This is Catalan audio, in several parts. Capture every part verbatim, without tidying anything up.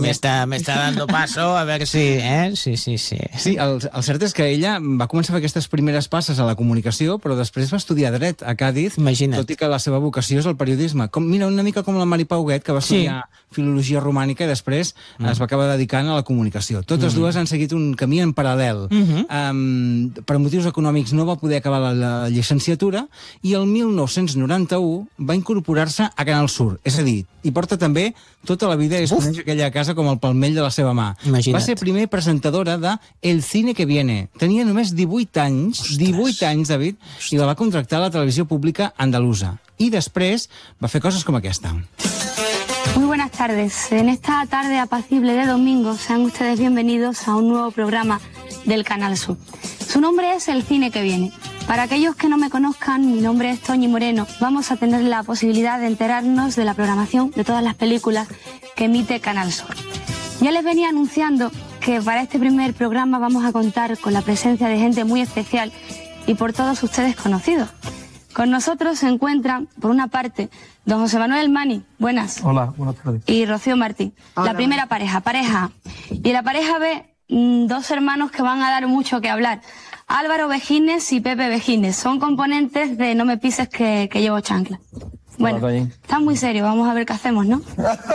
Me está, me está dando paso a veure si... Eh? Sí, sí, sí. Sí, el, el cert és que ella va començar a fer aquestes primeres passes a la comunicació, però després va estudiar dret a Càdiz, Imagina't. tot i que la seva vocació és el periodisme. Com, mira, una mica com la Mari Pau Huguet, que va estudiar sí. filologia romànica i després mm. es va acabar dedicant a la comunicació. Totes mm. dues han seguit un camí en paral·lel. Mm -hmm. um, per motius econòmics no va poder acabar la, la llicenciatura i el mil nou-cents noranta-u va incorporar-se a Canal Sur. És a dir, hi porta també tota la vida i es coneix aquella casa com el palmell de la seva mà. Imagina't. Va ser primer presentadora de El cine que viene. Tenia només divuit anys, Ostres. divuit anys, David, Ostres. i la va contractar a la televisió pública andalusa. I després va fer coses com aquesta. Muy buenas tardes. En esta tarde apacible de domingo sean ustedes bienvenidos a un nuevo programa del Canal Sur. Su nombre es El cine que viene. Para aquellos que no me conozcan, mi nombre es Toñi Moreno. Vamos a tener la posibilidad de enterarnos de la programación de todas las películas que emite Canal Sur. Ya les venía anunciando que para este primer programa vamos a contar con la presencia de gente muy especial y por todos ustedes conocidos. Con nosotros se encuentran, por una parte, don José Manuel Mani, buenas. Hola, buenas tardes. Y Rocío Martí, Hola, la primera pareja, pareja A. Y la pareja B, mmm, dos hermanos que van a dar mucho que hablar. Álvaro Vejines y Pepe Vejines, son componentes de No me pises que, que llevo chancla. Bueno, están muy serios, vamos a ver qué hacemos, no?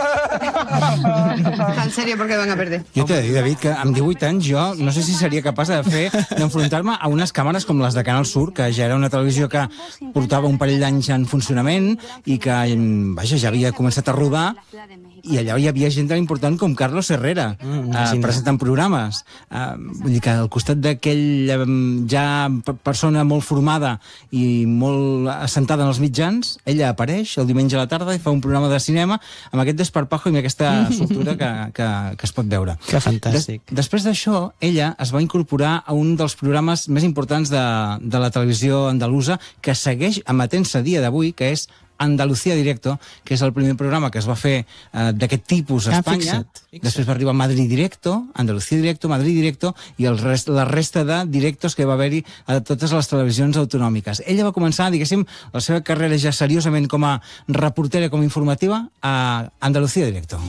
Tan serio perquè van a perder. Jo t'he de dir, David, que amb divuit anys jo no sé si seria capaç de fer d'enfrontar-me a unes càmeres com les de Canal Sur, que ja era una televisió que portava un parell d'anys en funcionament i que, vaja, ja havia començat a rodar, i allà hi havia gent tan important com Carlos Herrera, mm, uh, presentant programes. Uh, vull dir que al costat d'aquell um, ja persona molt formada i molt assentada en els mitjans, ella apareix el diumenge a la tarda i fa un programa de cinema amb aquest desparpajo i amb aquesta soltura que, que, que es pot veure. Que fantàstic. Des, després d'això, ella es va incorporar a un dels programes més importants de, de la televisió andalusa que segueix emetent-se a dia d'avui, que és Andalucía Directo, que és el primer programa que es va fer eh, d'aquest tipus a ah, Espanya. Fixa't, fixa't. Després va arribar Madrid Directo, Andalucía Directo, Madrid Directo, i el rest, la resta de directos que va haver-hi a totes les televisions autonòmiques. Ella va començar, diguéssim, la seva carrera ja seriosament com a reportera, com a informativa, a Andalucía Directo.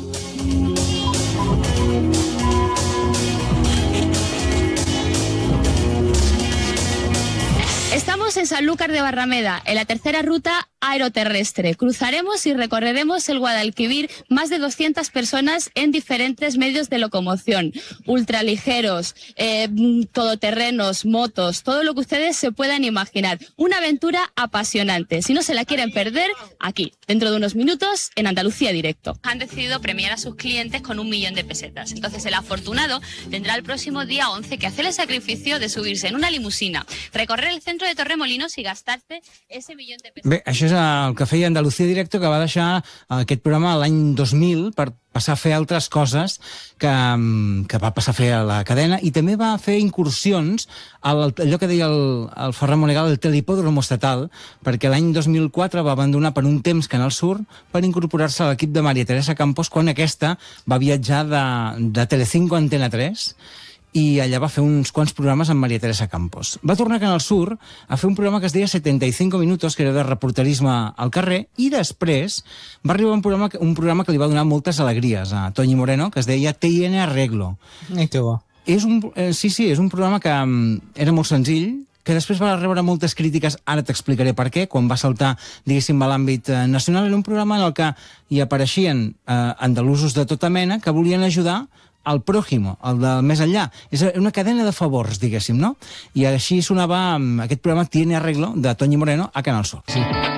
Estamos en Sanlúcar de Barrameda, en la tercera ruta aeroterrestre. Cruzaremos y recorreremos el Guadalquivir, más de doscientas personas en diferentes medios de locomoción, ultraligeros, eh, todoterrenos, motos, todo lo que ustedes se puedan imaginar. Una aventura apasionante. Si no se la quieren perder, aquí, dentro de unos minutos, en Andalucía Directo. Han decidido premiar a sus clientes con un millón de pesetas. Entonces el afortunado tendrá el próximo día once que hacer el sacrificio de subirse en una limusina, recorrer el centro de Torremolinos i gastar-te ese milió de pesos. Bé, això és el que feia Andalucía Directo, que va deixar aquest programa l'any dos mil per passar a fer altres coses que, que va passar a fer a la cadena, i també va fer incursions a allò que deia el, el Ferran Monegal, el telehipòdromo estatal, perquè l'any dos mil quatre va abandonar per un temps Canal Sur per incorporar-se a l'equip de Maria Teresa Campos quan aquesta va viatjar de, de Telecinco a Antena tres, i allà va fer uns quants programes amb Maria Teresa Campos. Va tornar a Canal Sur a fer un programa que es deia setenta y cinco minutos, que era de reporterisme al carrer, i després va arribar un programa, un programa que li va donar moltes alegries a Toñi Moreno, que es deia Tiene Arreglo. I que bo. És un, eh, sí, sí, és un programa que um, era molt senzill, que després va rebre moltes crítiques, ara t'explicaré per què, quan va saltar, diguéssim, a l'àmbit eh, nacional. Era un programa en el que hi apareixien eh, andalusos de tota mena que volien ajudar al pròximo, el de més enllà. És una cadena de favors, diguéssim, no? I així sonava aquest programa Tiene Arreglo, de Toñi Moreno, a Canal Sur. Sí.